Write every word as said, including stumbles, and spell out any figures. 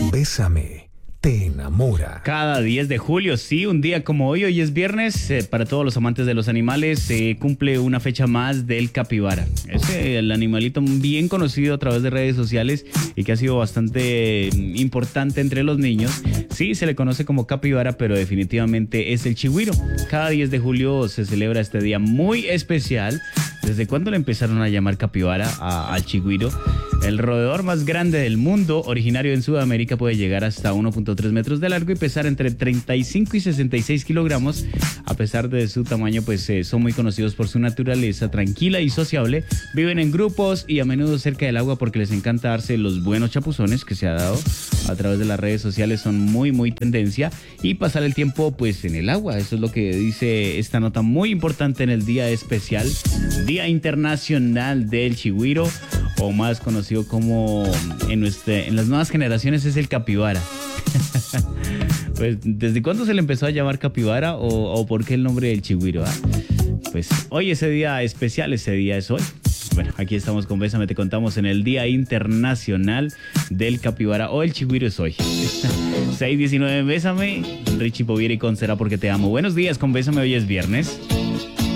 Bésame, te enamora. Cada diez de julio, sí, un día como hoy, hoy es viernes, eh, para todos los amantes de los animales, se eh, cumple una fecha más del capibara. Es eh, el animalito bien conocido a través de redes sociales y que ha sido bastante eh, importante entre los niños. Sí, se le conoce como capibara, pero definitivamente es el chigüiro. Cada diez de julio se celebra este día muy especial. ¿Desde cuándo le empezaron a llamar capibara a, al chigüiro? El roedor más grande del mundo, originario en Sudamérica, puede llegar hasta uno punto tres metros de largo y pesar entre treinta y cinco y sesenta y seis kilogramos. A pesar de su tamaño, pues eh, son muy conocidos por su naturaleza tranquila y sociable. Viven en grupos y a menudo cerca del agua porque les encanta darse los buenos chapuzones que se ha dado a través de las redes sociales. Son muy, muy tendencia y pasar el tiempo pues en el agua. Eso es lo que dice esta nota muy importante en el día especial, Día Internacional del Chigüiro, o más conocido como en, nuestra, en las nuevas generaciones es el capibara. Pues, ¿desde cuándo se le empezó a llamar capibara o, o por qué el nombre del chigüiro? ¿Ah? Pues hoy ese día especial, ese día es hoy. Bueno, aquí estamos con Bésame, te contamos en el Día Internacional del Capibara, o el chigüiro es hoy. seis diecinueve, Bésame, Richie Povieri con Será Porque Te Amo. Buenos días con Bésame, hoy es viernes.